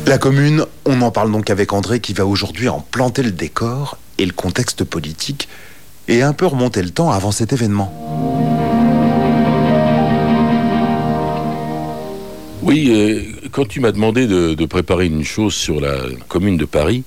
La Commune, on en parle donc avec André qui va aujourd'hui en planter le décor et le contexte politique et un peu remonter le temps avant cet événement. Oui, quand tu m'as demandé de préparer une chose sur la Commune de Paris,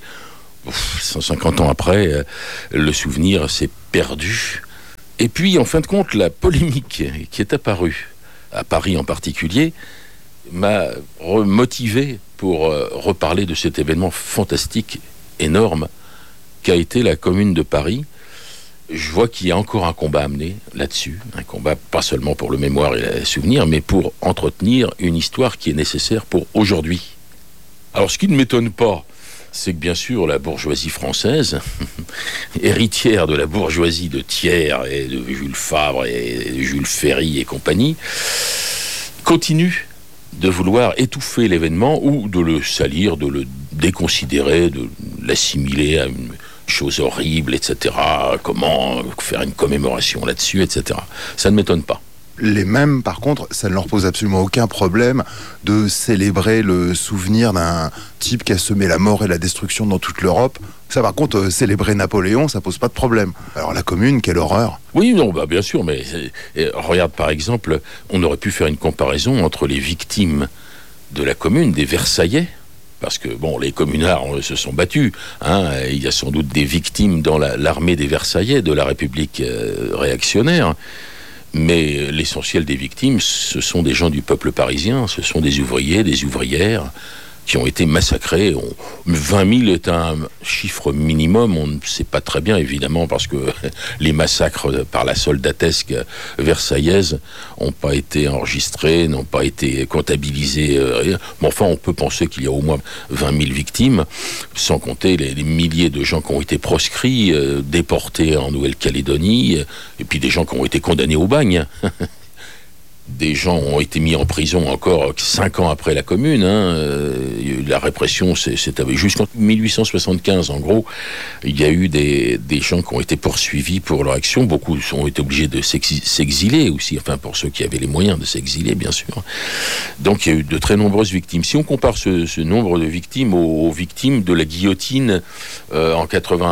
150 ans après, le souvenir s'est perdu. Et puis, en fin de compte, la polémique qui est apparue, à Paris en particulier, m'a motivé pour reparler de cet événement fantastique, énorme, qu'a été la Commune de Paris. Je vois qu'il y a encore un combat à mener là-dessus, un combat pas seulement pour le mémoire et le souvenir, mais pour entretenir une histoire qui est nécessaire pour aujourd'hui. Alors, ce qui ne m'étonne pas, c'est que bien sûr la bourgeoisie française, héritière de la bourgeoisie de Thiers et de Jules Favre et de Jules Ferry et compagnie, continue de vouloir étouffer l'événement ou de le salir, de le déconsidérer, de l'assimiler à une chose horrible, etc. Comment faire une commémoration là-dessus, etc. Ça ne m'étonne pas. Les mêmes, par contre, ça ne leur pose absolument aucun problème de célébrer le souvenir d'un type qui a semé la mort et la destruction dans toute l'Europe. Ça, par contre, célébrer Napoléon, ça pose pas de problème. Alors la Commune, quelle horreur. Oui, non, bien sûr, mais regarde par exemple, on aurait pu faire une comparaison entre les victimes de la Commune, des Versaillais, parce que, bon, les communards se sont battus, hein, il y a sans doute des victimes dans l'armée des Versaillais, de la République réactionnaire. Mais l'essentiel des victimes, ce sont des gens du peuple parisien, ce sont des ouvriers, des ouvrières qui ont été massacrés. 20 000 est un chiffre minimum, on ne sait pas très bien évidemment parce que les massacres par la soldatesque versaillaise n'ont pas été enregistrés, n'ont pas été comptabilisés. Mais enfin, on peut penser qu'il y a au moins 20 000 victimes, sans compter les milliers de gens qui ont été proscrits, déportés en Nouvelle-Calédonie, et puis des gens qui ont été condamnés au bagne. Des gens ont été mis en prison encore 5 ans après la Commune. La répression s'établit jusqu'en 1875. En gros, il y a eu des gens qui ont été poursuivis pour leur action. Beaucoup ont été obligés de s'exiler aussi, enfin pour ceux qui avaient les moyens de s'exiler, bien sûr. Donc il y a eu de très nombreuses victimes. Si on compare ce nombre de victimes aux victimes de la guillotine en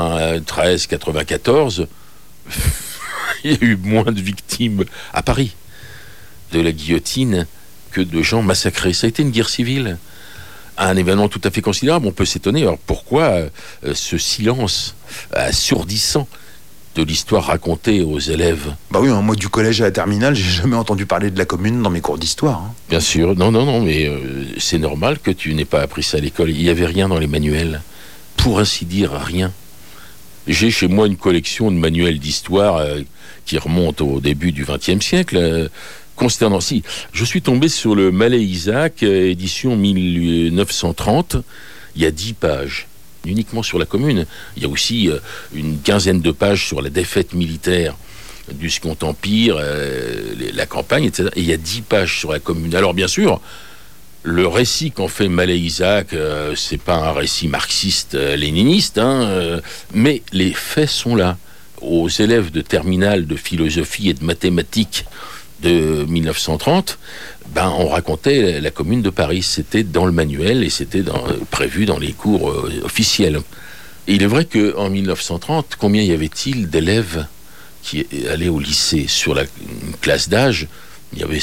93-94, il y a eu moins de victimes à Paris de la guillotine que de gens massacrés. Ça a été une guerre civile, un événement tout à fait considérable. On peut s'étonner, alors pourquoi ce silence assourdissant de l'histoire racontée aux élèves? Bah oui, moi du collège à la terminale, j'ai jamais entendu parler de la Commune dans mes cours d'histoire. Hein. Bien sûr, non, mais c'est normal que tu n'aies pas appris ça à l'école. Il n'y avait rien dans les manuels, pour ainsi dire rien. J'ai chez moi une collection de manuels d'histoire qui remonte au début du XXe siècle. Consternant. Si, je suis tombé sur le Mallet-Isaac, édition 1930. Il y a 10 pages, uniquement sur la Commune. Il y a aussi une quinzaine de pages sur la défaite militaire du Second Empire, la campagne, etc. Et il y a 10 pages sur la Commune. Alors, bien sûr, le récit qu'en fait Mallet-Isaac, c'est pas un récit marxiste-léniniste, mais les faits sont là. Aux élèves de terminale de philosophie et de mathématiques de 1930, on racontait la Commune de Paris. C'était dans le manuel et c'était prévu dans les cours officiels. Et il est vrai qu'en 1930, combien y avait-il d'élèves qui allaient au lycée? Sur la classe d'âge, il y avait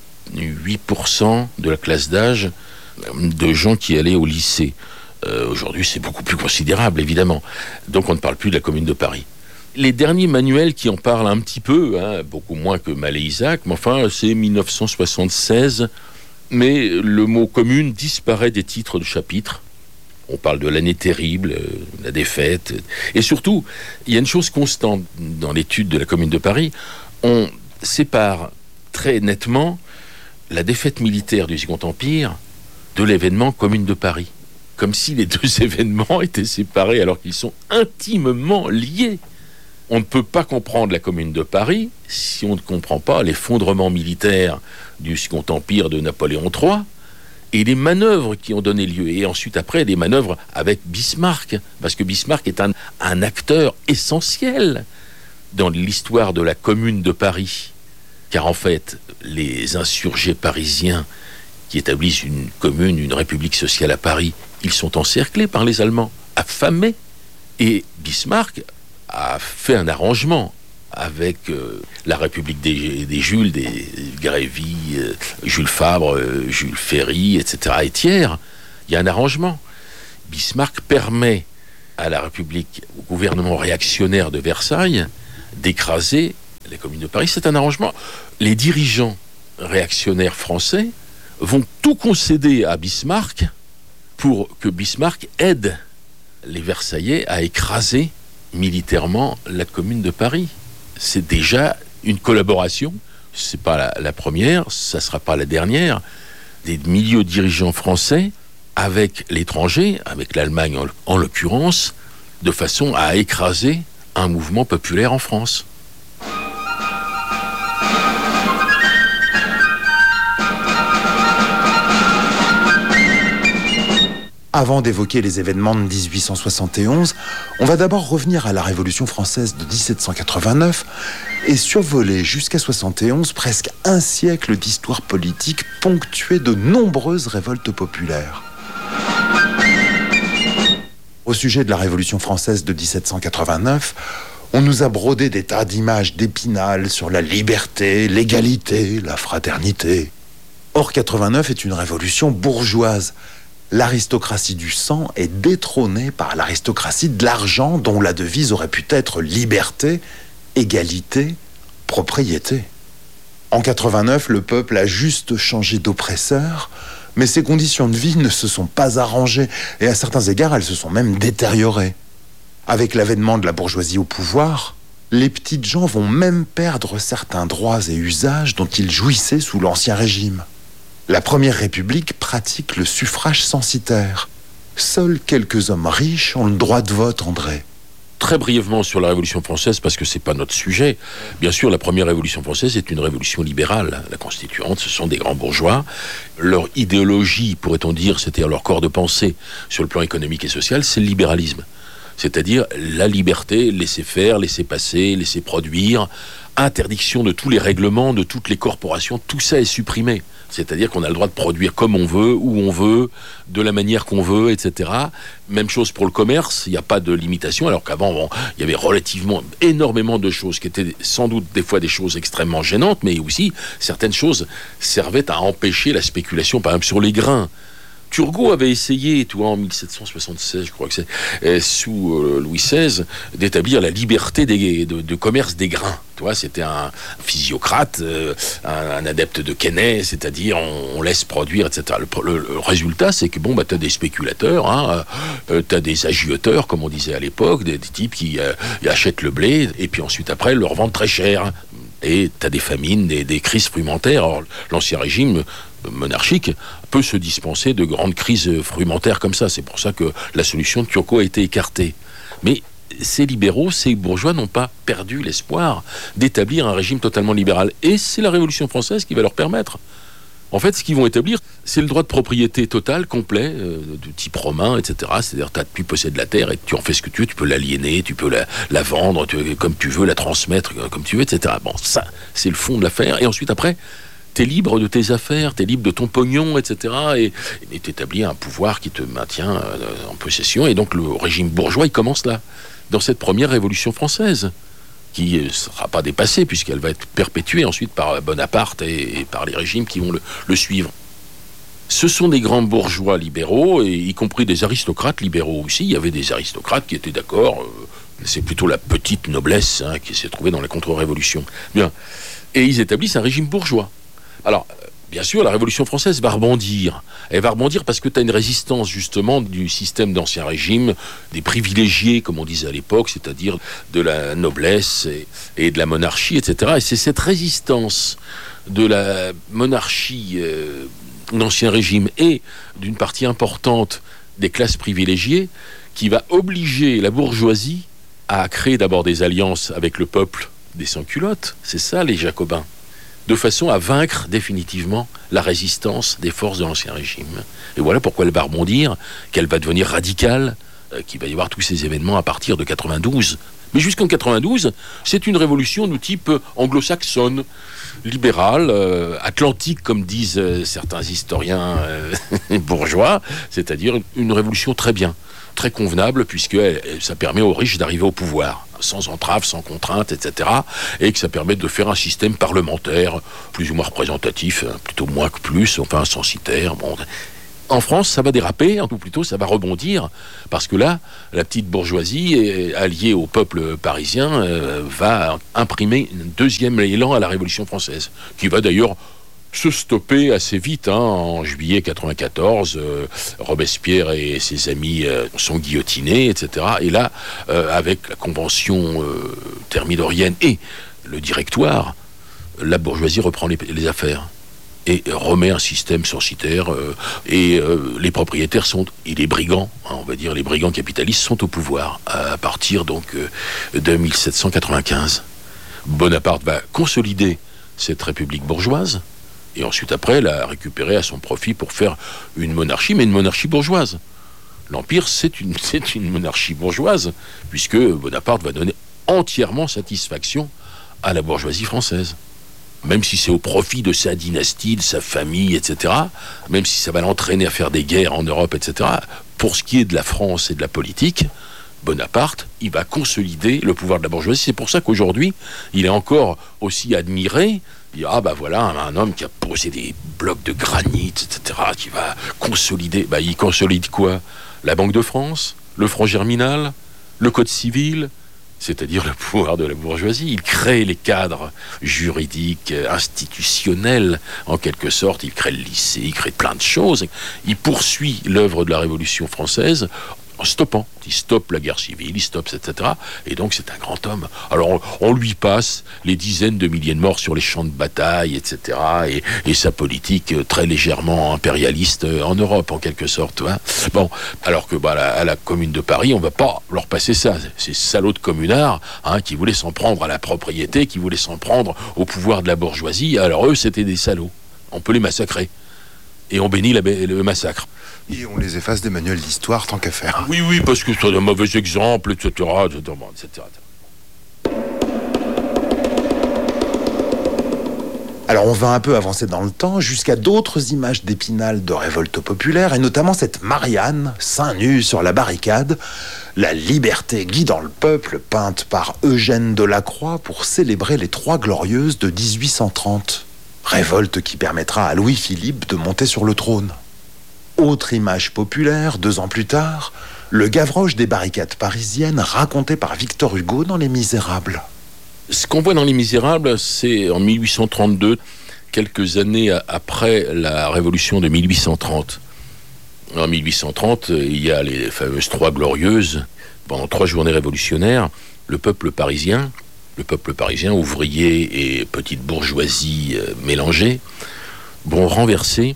7-8% de la classe d'âge de gens qui allaient au lycée. Aujourd'hui, c'est beaucoup plus considérable, évidemment. Donc on ne parle plus de la Commune de Paris. Les derniers manuels qui en parlent un petit peu, beaucoup moins que Mallet-Isaac, mais enfin, c'est 1976. Mais le mot Commune disparaît des titres de chapitres. On parle de l'année terrible, la défaite. Et surtout, il y a une chose constante dans l'étude de la Commune de Paris. On sépare très nettement la défaite militaire du Second Empire de l'événement Commune de Paris. Comme si les deux événements étaient séparés alors qu'ils sont intimement liés. On ne peut pas comprendre la Commune de Paris si on ne comprend pas l'effondrement militaire du Second Empire de Napoléon III et les manœuvres qui ont donné lieu. Et ensuite, après, les manœuvres avec Bismarck, parce que Bismarck est un acteur essentiel dans l'histoire de la Commune de Paris. Car en fait, les insurgés parisiens qui établissent une commune, une république sociale à Paris. Ils sont encerclés par les Allemands, affamés. Et Bismarck a fait un arrangement avec la République des Jules, des Grévy, Jules Favre, Jules Ferry, etc. et Thiers. Il y a un arrangement. Bismarck permet à la République, au gouvernement réactionnaire de Versailles, d'écraser la Commune de Paris. C'est un arrangement. Les dirigeants réactionnaires français vont tout concéder à Bismarck pour que Bismarck aide les Versaillais à écraser militairement la Commune de Paris. C'est déjà une collaboration. C'est pas la première, ça sera pas la dernière. Des milieux dirigeants français avec l'étranger, avec l'Allemagne en l'occurrence, de façon à écraser un mouvement populaire en France. Avant d'évoquer les événements de 1871, on va d'abord revenir à la Révolution française de 1789 et survoler jusqu'à 71 presque un siècle d'histoire politique ponctuée de nombreuses révoltes populaires. Au sujet de la Révolution française de 1789, on nous a brodé des tas d'images d'Épinal sur la liberté, l'égalité, la fraternité. Or, 89 est une révolution bourgeoise. L'aristocratie du sang est détrônée par l'aristocratie de l'argent dont la devise aurait pu être liberté, égalité, propriété. En 89, le peuple a juste changé d'oppresseur, mais ses conditions de vie ne se sont pas arrangées et à certains égards, elles se sont même détériorées. Avec l'avènement de la bourgeoisie au pouvoir, les petites gens vont même perdre certains droits et usages dont ils jouissaient sous l'Ancien Régime. La Première République pratique le suffrage censitaire. Seuls quelques hommes riches ont le droit de vote, André. Très brièvement sur la Révolution française, parce que c'est pas notre sujet. Bien sûr, la première Révolution française est une révolution libérale. La constituante, ce sont des grands bourgeois. Leur idéologie, pourrait-on dire, c'est-à-dire leur corps de pensée sur le plan économique et social, c'est le libéralisme. C'est-à-dire la liberté, laisser faire, laisser passer, laisser produire, interdiction de tous les règlements, de toutes les corporations, tout ça est supprimé. C'est-à-dire qu'on a le droit de produire comme on veut, où on veut, de la manière qu'on veut, etc. Même chose pour le commerce, il n'y a pas de limitation, alors qu'avant, il y avait relativement énormément de choses qui étaient sans doute des fois des choses extrêmement gênantes, mais aussi certaines choses servaient à empêcher la spéculation, par exemple sur les grains. Turgot avait essayé, en 1776, je crois que c'est, sous Louis XVI, d'établir la liberté de commerce des grains. C'était un physiocrate, un adepte de Quesnay, c'est-à-dire on laisse produire, etc. Le résultat, c'est que t'as des spéculateurs, t'as des agioteurs, comme on disait à l'époque, des types qui achètent le blé et puis ensuite après le revendent très cher. Et t'as des famines, des crises frumentaires. Or, l'Ancien Régime monarchique peut se dispenser de grandes crises frumentaires comme ça. C'est pour ça que la solution de Turgot a été écartée. Mais ces libéraux, ces bourgeois n'ont pas perdu l'espoir d'établir un régime totalement libéral. Et c'est la Révolution française qui va leur permettre. En fait, ce qu'ils vont établir, c'est le droit de propriété total, complet, de type romain, etc. C'est-à-dire, tu possèdes la terre et tu en fais ce que tu veux, tu peux l'aliéner, tu peux la vendre comme tu veux, la transmettre comme tu veux, etc. Bon, ça, c'est le fond de l'affaire. Et ensuite, après, t'es libre de tes affaires, t'es libre de ton pognon, etc. Et t'établis un pouvoir qui te maintient en possession. Et donc, le régime bourgeois, il commence là, dans cette première Révolution française, qui ne sera pas dépassée, puisqu'elle va être perpétuée ensuite par Bonaparte et par les régimes qui vont le suivre. Ce sont des grands bourgeois libéraux, et y compris des aristocrates libéraux aussi. Il y avait des aristocrates qui étaient d'accord, c'est plutôt la petite noblesse qui s'est trouvée dans la contre-révolution. Bien. Et ils établissent un régime bourgeois. Alors, bien sûr, la Révolution française va rebondir. Elle va rebondir parce que tu as une résistance, justement, du système d'Ancien Régime, des privilégiés, comme on disait à l'époque, c'est-à-dire de la noblesse et de la monarchie, etc. Et c'est cette résistance de la monarchie d'Ancien Régime et d'une partie importante des classes privilégiées qui va obliger la bourgeoisie à créer d'abord des alliances avec le peuple des sans-culottes. C'est ça, les Jacobins. De façon à vaincre définitivement la résistance des forces de l'Ancien Régime. Et voilà pourquoi elle va rebondir, qu'elle va devenir radicale, qu'il va y avoir tous ces événements à partir de 92, Mais jusqu'en 92, c'est une révolution de type anglo-saxonne, libérale, atlantique, comme disent certains historiens bourgeois, c'est-à-dire une révolution très bien, très convenable, puisque ça permet aux riches d'arriver au pouvoir, sans entrave, sans contrainte, etc. Et que ça permet de faire un système parlementaire plus ou moins représentatif, plutôt moins que plus, enfin censitaire, bon... En France, ça va déraper, ou plutôt ça va rebondir, parce que là, la petite bourgeoisie, alliée au peuple parisien, va imprimer un deuxième élan à la Révolution française, qui va d'ailleurs se stopper assez vite. En juillet 94, Robespierre et ses amis sont guillotinés, etc. Et là, avec la convention thermidorienne et le directoire, la bourgeoisie reprend les affaires et remet un système censitaire, et les propriétaires et les brigands, on va dire les brigands capitalistes, sont au pouvoir à partir donc de 1795. Bonaparte va consolider cette république bourgeoise et ensuite après la récupérer à son profit pour faire une monarchie, mais une monarchie bourgeoise. L'Empire, c'est une monarchie bourgeoise, puisque Bonaparte va donner entièrement satisfaction à la bourgeoisie française. Même si c'est au profit de sa dynastie, de sa famille, etc., même si ça va l'entraîner à faire des guerres en Europe, etc., pour ce qui est de la France et de la politique, Bonaparte, il va consolider le pouvoir de la bourgeoisie. C'est pour ça qu'aujourd'hui, il est encore aussi admiré. Il dit, ah bah voilà, un homme qui a posé des blocs de granit, etc., qui va consolider. Bah, il consolide quoi? La Banque de France, le Front Germinal, le Code civil, c'est-à-dire le pouvoir de la bourgeoisie. Il crée les cadres juridiques, institutionnels, en quelque sorte. Il crée le lycée, il crée plein de choses. Il poursuit l'œuvre de la Révolution française en stoppant. Il stoppe la guerre civile, il stoppe, etc. Et donc c'est un grand homme. Alors on lui passe les dizaines de milliers de morts sur les champs de bataille, etc. Et sa politique très légèrement impérialiste en Europe, en quelque sorte. Hein. Bon, alors que à la Commune de Paris, on ne va pas leur passer ça. Ces salauds de communards qui voulaient s'en prendre à la propriété, qui voulaient s'en prendre au pouvoir de la bourgeoisie. Alors eux, c'était des salauds. On peut les massacrer. Et on bénit le massacre. Et on les efface des manuels d'histoire tant qu'à faire. Oui, parce que c'est un mauvais exemple, etc., etc. Alors on va un peu avancer dans le temps jusqu'à d'autres images d'Épinal de révolte populaire, et notamment cette Marianne, seins nus sur la barricade, la liberté guidant le peuple, peinte par Eugène Delacroix pour célébrer les Trois Glorieuses de 1830. Révolte qui permettra à Louis-Philippe de monter sur le trône. Autre image populaire, 2 ans plus tard, le Gavroche des barricades parisiennes raconté par Victor Hugo dans Les Misérables. Ce qu'on voit dans Les Misérables, c'est en 1832, quelques années après la Révolution de 1830. En 1830, il y a les fameuses Trois Glorieuses. Pendant 3 journées révolutionnaires, le peuple parisien, ouvrier et petite bourgeoisie mélangée, vont renverser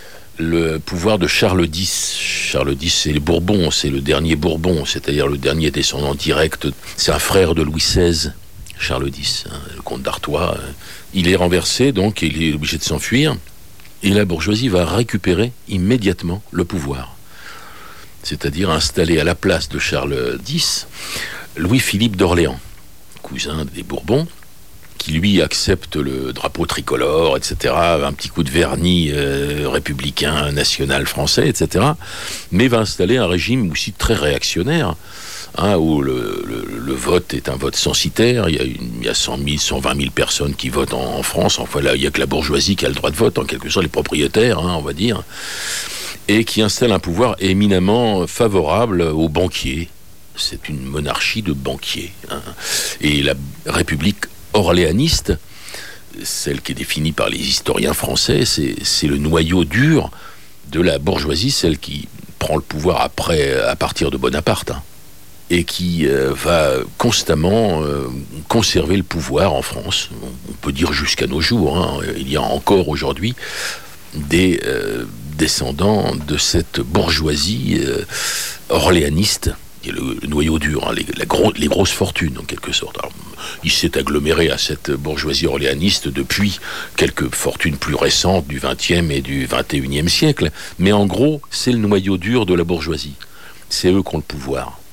le pouvoir de Charles X. Charles X, c'est les Bourbons, c'est le dernier Bourbon, c'est-à-dire le dernier descendant direct. C'est un frère de Louis XVI, Charles X, le comte d'Artois. Il est renversé, donc il est obligé de s'enfuir. Et la bourgeoisie va récupérer immédiatement le pouvoir. C'est-à-dire installer à la place de Charles X, Louis-Philippe d'Orléans, cousin des Bourbons, qui lui accepte le drapeau tricolore, etc., un petit coup de vernis républicain, national français, etc., mais va installer un régime aussi très réactionnaire, où le vote est un vote censitaire. Il y a 100 000, 120 000 personnes qui votent en France. Enfin, là, il n'y a que la bourgeoisie qui a le droit de vote, en quelque sorte, les propriétaires, on va dire, et qui installe un pouvoir éminemment favorable aux banquiers. C'est une monarchie de banquiers. Et la République orléaniste, celle qui est définie par les historiens français, c'est le noyau dur de la bourgeoisie, celle qui prend le pouvoir à partir de Bonaparte, et qui va constamment conserver le pouvoir en France. On peut dire jusqu'à nos jours. Il y a encore aujourd'hui des descendants de cette bourgeoisie orléaniste, qui est le noyau dur, les grosses fortunes en quelque sorte. Alors, il s'est aggloméré à cette bourgeoisie orléaniste depuis quelques fortunes plus récentes du XXe et du XXIe siècle, mais en gros, c'est le noyau dur de la bourgeoisie. C'est eux qui ont le pouvoir.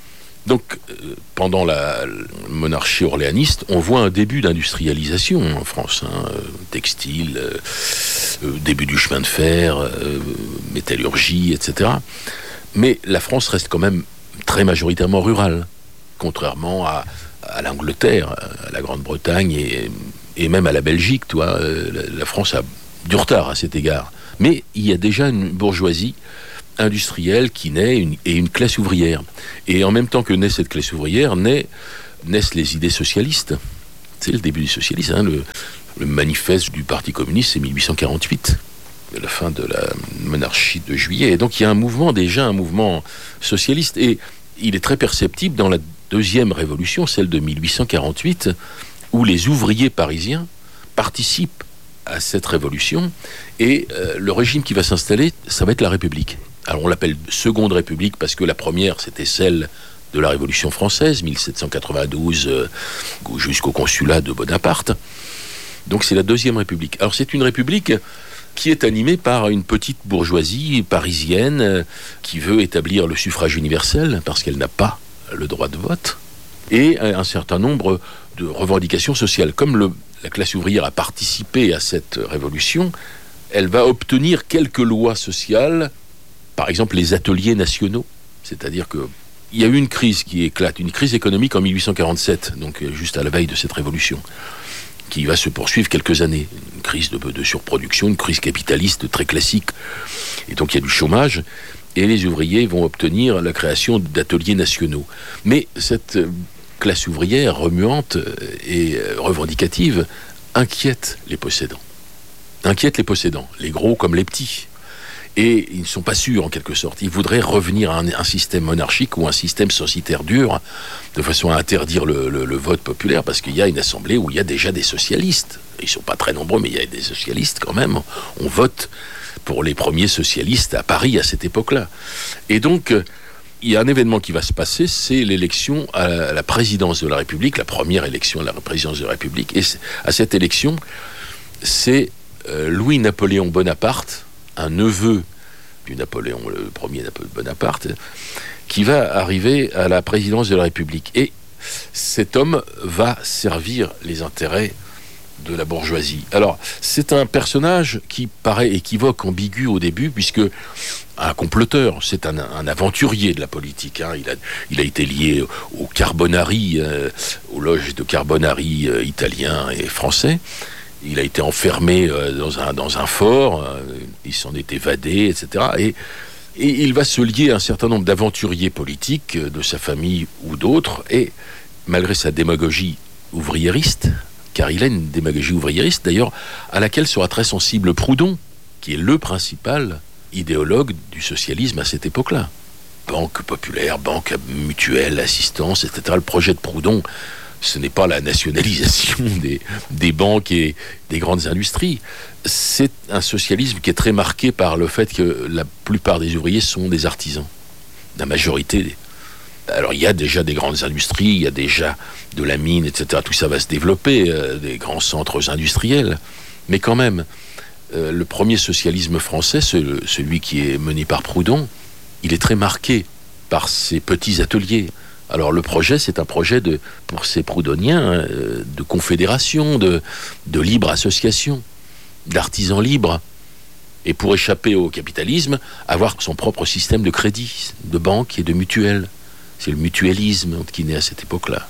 Donc, pendant la monarchie orléaniste, on voit un début d'industrialisation en France, textile, début du chemin de fer, métallurgie, etc. Mais la France reste quand même très majoritairement rurale, contrairement à l'Angleterre, à la Grande-Bretagne et même à la Belgique. La France a du retard à cet égard. Mais il y a déjà une bourgeoisie industrielle qui naît et une classe ouvrière. Et en même temps que naît cette classe ouvrière, naissent les idées socialistes. C'est le début du socialisme. Le manifeste du Parti communiste, c'est 1848, la fin de la monarchie de Juillet. Et donc il y a un mouvement socialiste. Et il est très perceptible dans la deuxième révolution, celle de 1848, où les ouvriers parisiens participent à cette révolution. Et le régime qui va s'installer, ça va être la République. Alors on l'appelle Seconde République parce que la première, c'était celle de la Révolution française, 1792 jusqu'au consulat de Bonaparte. Donc c'est la Deuxième République. Alors c'est une république qui est animée par une petite bourgeoisie parisienne qui veut établir le suffrage universel parce qu'elle n'a pas le droit de vote, et un certain nombre de revendications sociales. Comme la classe ouvrière a participé à cette révolution, elle va obtenir quelques lois sociales. Par exemple, les ateliers nationaux. C'est-à-dire qu'il y a eu une crise qui éclate, une crise économique en 1847, donc juste à la veille de cette révolution, qui va se poursuivre quelques années. Une crise de surproduction, une crise capitaliste très classique. Et donc il y a du chômage, et les ouvriers vont obtenir la création d'ateliers nationaux. Mais cette classe ouvrière remuante et revendicative inquiète les possédants. Les gros comme les petits. Et ils ne sont pas sûrs, en quelque sorte. Ils voudraient revenir à un système monarchique ou un système censitaire dur, de façon à interdire le vote populaire, parce qu'il y a une assemblée où il y a déjà des socialistes. Ils ne sont pas très nombreux, mais il y a des socialistes quand même. On vote pour les premiers socialistes à Paris à cette époque-là. Et donc, il y a un événement qui va se passer, c'est l'élection à la présidence de la République, la première élection à la présidence de la République. Et à cette élection, c'est Louis-Napoléon Bonaparte, un neveu du Napoléon, le premier Bonaparte, qui va arriver à la présidence de la République. Et cet homme va servir les intérêts de la bourgeoisie. Alors, c'est un personnage qui paraît équivoque, ambigu au début, puisque un comploteur, c'est un aventurier de la politique. Il a été lié aux Carbonari, aux loges de Carbonari italiens et français. Il a été enfermé dans un fort, il s'en est évadé, etc. Et il va se lier à un certain nombre d'aventuriers politiques, de sa famille ou d'autres, et malgré sa démagogie ouvriériste, car il a une démagogie ouvriériste d'ailleurs, à laquelle sera très sensible Proudhon, qui est le principal idéologue du socialisme à cette époque-là. Banque populaire, banque mutuelle, assistance, etc. Le projet de Proudhon, ce n'est pas la nationalisation des banques et des grandes industries. C'est un socialisme qui est très marqué par le fait que la plupart des ouvriers sont des artisans. La majorité. Alors il y a déjà des grandes industries, il y a déjà de la mine, etc. Tout ça va se développer, des grands centres industriels. Mais quand même, le premier socialisme français, celui qui est mené par Proudhon, il est très marqué par ces petits ateliers. Alors le projet, c'est un projet pour ces proudhoniens, de confédération, de libre association, d'artisans libres. Et pour échapper au capitalisme, avoir son propre système de crédit, de banque et de mutuelle. C'est le mutualisme qui naît à cette époque-là.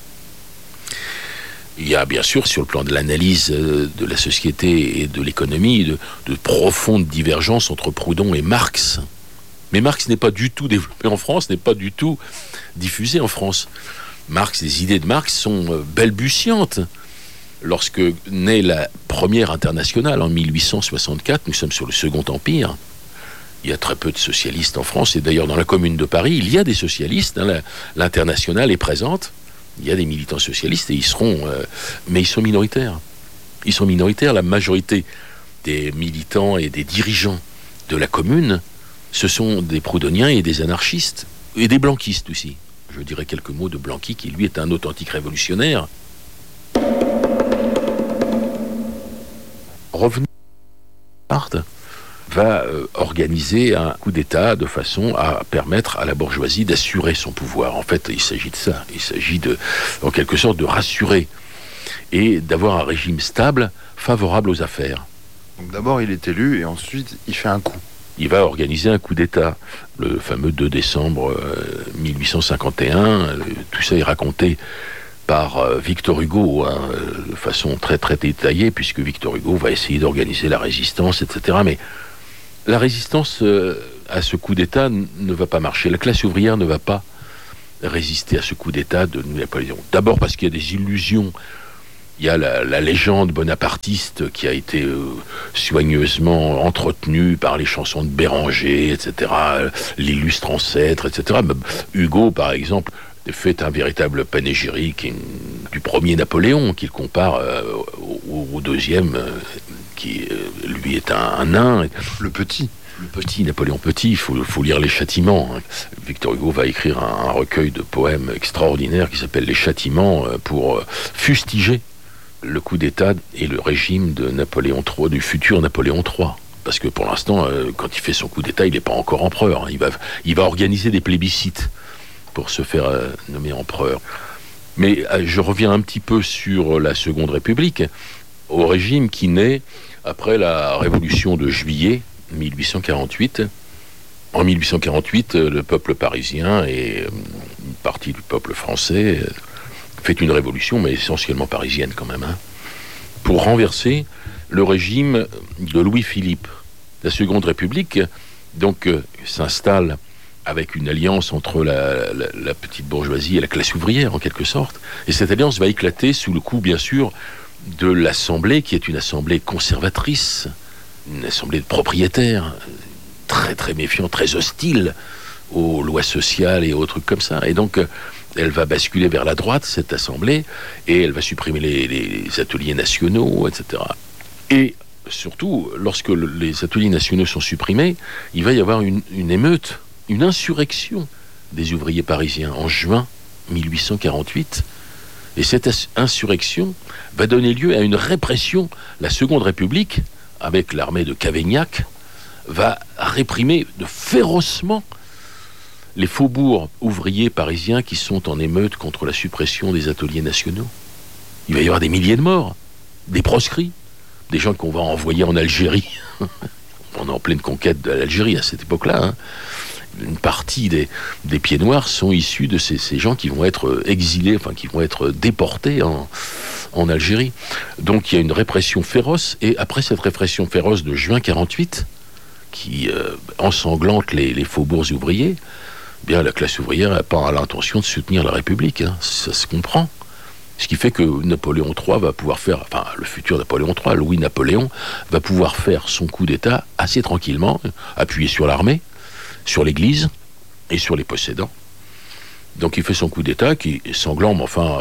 Il y a bien sûr, sur le plan de l'analyse de la société et de l'économie, de profondes divergences entre Proudhon et Marx. Mais Marx n'est pas du tout développé en France, n'est pas du tout diffusé en France. Les idées de Marx sont balbutiantes. Lorsque naît la première internationale en 1864, nous sommes sur le Second Empire, il y a très peu de socialistes en France, et d'ailleurs dans la Commune de Paris, il y a des socialistes, l'internationale est présente, il y a des militants socialistes, et mais ils sont minoritaires. Ils sont minoritaires, la majorité des militants et des dirigeants de la Commune, ce sont des proudhoniens et des anarchistes, et des blanquistes aussi. Je dirais quelques mots de Blanqui, qui lui est un authentique révolutionnaire. Revenons à Bonaparte. va organiser un coup d'État de façon à permettre à la bourgeoisie d'assurer son pouvoir. En fait, il s'agit de ça. Il s'agit en quelque sorte, de rassurer et d'avoir un régime stable, favorable aux affaires. Donc d'abord, il est élu et ensuite, il fait un coup. Il va organiser un coup d'État, le fameux 2 décembre 1851. Tout ça est raconté par Victor Hugo, de façon très très détaillée, puisque Victor Hugo va essayer d'organiser la résistance, etc. Mais la résistance à ce coup d'État ne va pas marcher. La classe ouvrière ne va pas résister à ce coup d'État de Napoléon. D'abord parce qu'il y a des illusions. Il y a la légende bonapartiste qui a été soigneusement entretenue par les chansons de Béranger, etc., l'illustre ancêtre, etc. Hugo, par exemple, fait un véritable panégyrique du premier Napoléon, qu'il compare au deuxième, qui lui est un nain. Le petit. Le petit, Napoléon Petit, il faut lire Les Châtiments. Victor Hugo va écrire un recueil de poèmes extraordinaires qui s'appelle Les Châtiments pour fustiger le coup d'État et le régime de Napoléon III, du futur Napoléon III. Parce que pour l'instant, quand il fait son coup d'État, il n'est pas encore empereur. Il va organiser des plébiscites pour se faire nommer empereur. Mais je reviens un petit peu sur la Seconde République, au régime qui naît après la Révolution de juillet 1848. En 1848, le peuple parisien et une partie du peuple français fait une révolution, mais essentiellement parisienne quand même, pour renverser le régime de Louis-Philippe. La Seconde République, donc, s'installe avec une alliance entre la petite bourgeoisie et la classe ouvrière, en quelque sorte. Et cette alliance va éclater sous le coup, bien sûr, de l'Assemblée, qui est une assemblée conservatrice, une assemblée de propriétaires, très très méfiante, très hostile aux lois sociales et aux trucs comme ça. Et donc, elle va basculer vers la droite, cette assemblée, et elle va supprimer les ateliers nationaux, etc. Et surtout, lorsque les ateliers nationaux sont supprimés, il va y avoir une émeute, une insurrection des ouvriers parisiens en juin 1848. Et cette insurrection va donner lieu à une répression. La Seconde République, avec l'armée de Cavaignac, va réprimer férocement les faubourgs ouvriers parisiens qui sont en émeute contre la suppression des ateliers nationaux. Il va y avoir des milliers de morts, des proscrits, des gens qu'on va envoyer en Algérie. On est en pleine conquête de l'Algérie à cette époque-là. Une partie des pieds noirs sont issus de ces gens qui vont être exilés, enfin qui vont être déportés en Algérie. Donc il y a une répression féroce, et après cette répression féroce de juin 48, qui ensanglante les faubourgs ouvriers, bien la classe ouvrière n'a pas l'intention de soutenir la République, ça se comprend. Ce qui fait que Napoléon III va pouvoir faire, enfin le futur Napoléon III, Louis-Napoléon, va pouvoir faire son coup d'État assez tranquillement, appuyé sur l'armée, sur l'église et sur les possédants. Donc il fait son coup d'État qui est sanglant, mais enfin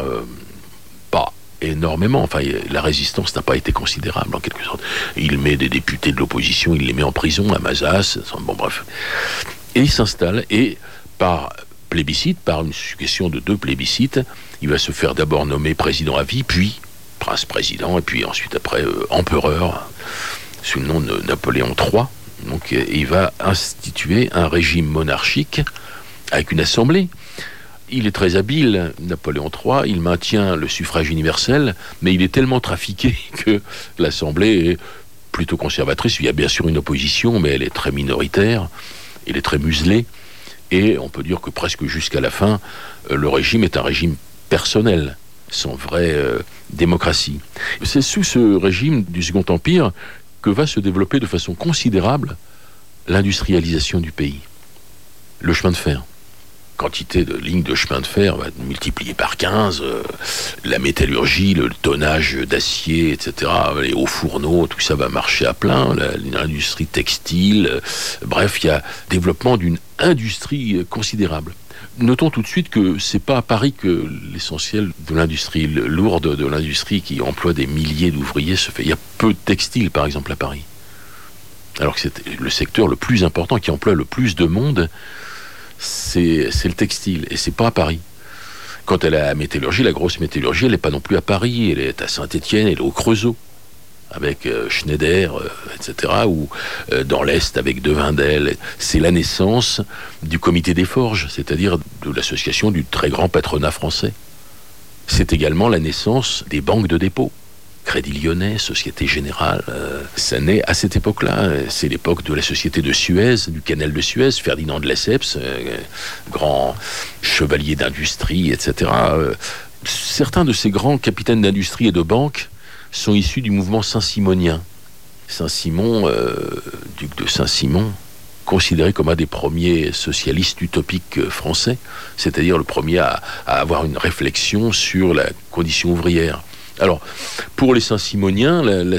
pas énormément. Enfin, la résistance n'a pas été considérable en quelque sorte. Il met des députés de l'opposition, il les met en prison à Mazas, bon bref. Et il s'installe, et par plébiscite, par une succession de 2 plébiscites, il va se faire d'abord nommer président à vie, puis prince-président, et puis ensuite après empereur, sous le nom de Napoléon III. Donc il va instituer un régime monarchique avec une assemblée. Il est très habile, Napoléon III, il maintient le suffrage universel, mais il est tellement trafiqué que l'assemblée est plutôt conservatrice. Il y a bien sûr une opposition, mais elle est très minoritaire, elle est très muselée, et on peut dire que presque jusqu'à la fin, le régime est un régime personnel, sans vraie démocratie. C'est sous ce régime du Second Empire que va se développer de façon considérable l'industrialisation du pays. Le chemin de fer. Quantité de lignes de chemin de fer va être multipliée par 15, la métallurgie, le tonnage d'acier, etc., les hauts fourneaux, tout ça va marcher à plein, l'industrie textile, bref, il y a développement d'une industrie considérable. Notons tout de suite que c'est pas à Paris que l'essentiel de l'industrie lourde, de l'industrie qui emploie des milliers d'ouvriers se fait. Il y a peu de textiles, par exemple, à Paris. Alors que c'est le secteur le plus important, qui emploie le plus de monde, c'est le textile, et c'est pas à Paris. Quant à la métallurgie, la grosse métallurgie, elle n'est pas non plus à Paris, elle est à Saint-Étienne, elle est au Creusot. avec Schneider, etc., ou dans l'Est avec Devindel. C'est la naissance du comité des forges, c'est-à-dire de l'association du très grand patronat français. C'est également la naissance des banques de dépôt. Crédit Lyonnais, Société Générale, ça naît à cette époque-là. C'est l'époque de la Société de Suez, du canal de Suez, Ferdinand de Lesseps, grand chevalier d'industrie, etc. Certains de ces grands capitaines d'industrie et de banque sont issus du mouvement Saint-Simonien. Saint-Simon, duc de Saint-Simon, considéré comme un des premiers socialistes utopiques français, c'est-à-dire le premier à avoir une réflexion sur la condition ouvrière. Alors, pour les Saint-Simoniens, la